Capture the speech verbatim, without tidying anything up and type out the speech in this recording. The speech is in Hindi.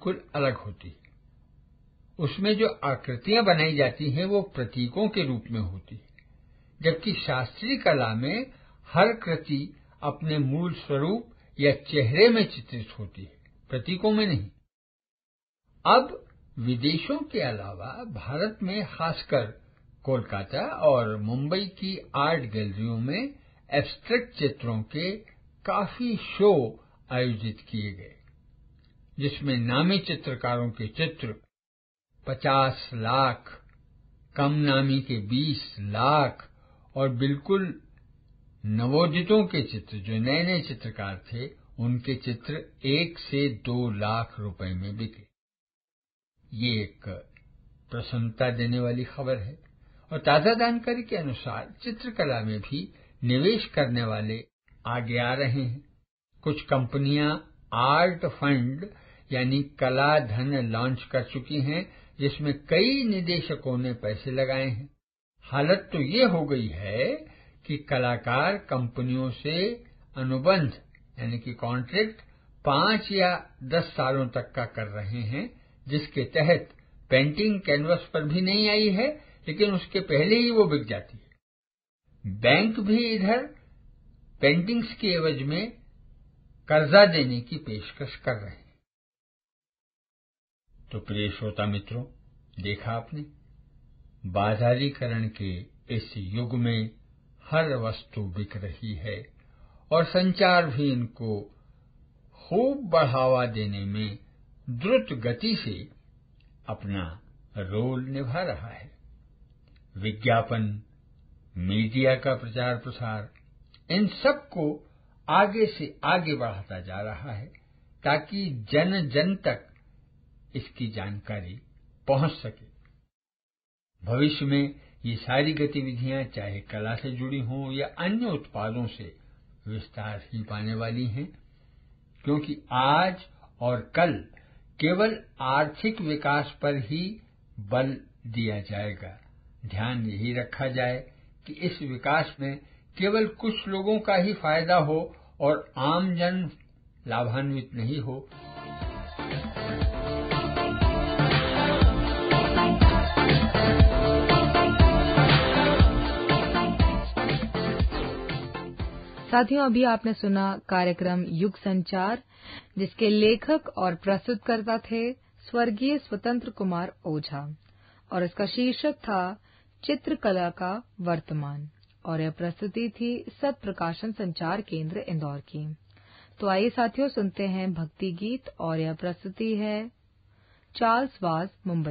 बिल्कुल अलग होती है। उसमें जो आकृतियां बनाई जाती हैं वो प्रतीकों के रूप में होती है, जबकि शास्त्रीय कला में हर कृति अपने मूल स्वरूप या चेहरे में चित्रित होती है, प्रतीकों में नहीं। अब विदेशों के अलावा भारत में खासकर कोलकाता और मुंबई की आर्ट गैलरियों में एब्स्ट्रैक्ट चित्रों के काफी शो आयोजित किए गए, जिसमें नामी चित्रकारों के चित्र पचास लाख, कम नामी के बीस लाख और बिल्कुल नवोदितों के चित्र, जो नए नए चित्रकार थे, उनके चित्र एक से दो लाख रुपए में बिके। ये एक प्रसन्नता देने वाली खबर है। और ताजा जानकारी के अनुसार चित्रकला में भी निवेश करने वाले आगे आ रहे हैं। कुछ कंपनियां आर्ट फंड यानी कला धन लॉन्च कर चुकी हैं, जिसमें कई निदेशकों ने पैसे लगाए हैं। हालत तो ये हो गई है कि कलाकार कंपनियों से अनुबंध यानी कि कॉन्ट्रैक्ट पांच या दस सालों तक का कर रहे हैं, जिसके तहत पेंटिंग कैनवस पर भी नहीं आई है, लेकिन उसके पहले ही वो बिक जाती है। बैंक भी इधर पेंटिंग्स के एवज में कर्जा देने की पेशकश कर रहे हैं। तो प्रिय श्रोता मित्रों, देखा आपने, बाजारीकरण के इस युग में हर वस्तु बिक रही है और संचार भी इनको खूब बढ़ावा देने में द्रुत गति से अपना रोल निभा रहा है। विज्ञापन, मीडिया का प्रचार प्रसार, इन सब को आगे से आगे बढ़ाता जा रहा है ताकि जन जन तक इसकी जानकारी पहुंच सके। भविष्य में ये सारी गतिविधियां चाहे कला से जुड़ी हों या अन्य उत्पादों से विस्तार ही पाने वाली हैं, क्योंकि आज और कल केवल आर्थिक विकास पर ही बल दिया जाएगा। ध्यान यही रखा जाए कि इस विकास में केवल कुछ लोगों का ही फायदा हो और आम जन लाभान्वित नहीं हो। साथियों, अभी आपने सुना कार्यक्रम युग संचार, जिसके लेखक और प्रस्तुतकर्ता थे स्वर्गीय स्वतंत्र कुमार ओझा, और इसका शीर्षक था चित्रकला का वर्तमान, और यह प्रस्तुति थी सत प्रकाशन संचार केंद्र इंदौर की। तो आइए साथियों, सुनते हैं भक्ति गीत, और यह प्रस्तुति है चार्ल्स वाज, मुंबई।